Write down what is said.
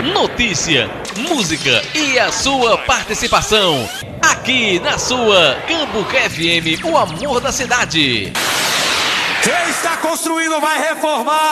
notícia, música e a sua participação. Aqui na sua Cambuca FM, o amor da cidade. Quem está construindo vai reformar.